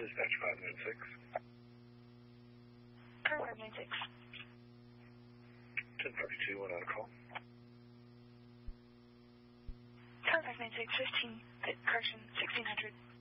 Dispatch 596. Car 596. 1042, went on a call. Car 596, 15, pit correction, 1600.